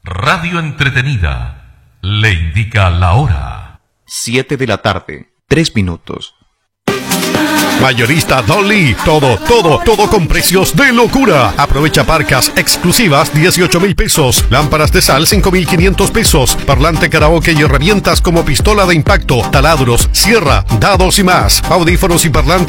Radio Entretenida le indica la hora. 7 de la tarde, 3 minutos. Mayorista Dolly, todo con precios de locura. Aprovecha parcas exclusivas 18,000 pesos, lámparas de sal 5,500 pesos, parlante karaoke y herramientas como pistola de impacto, taladros, sierra, dados y más, audífonos y parlantes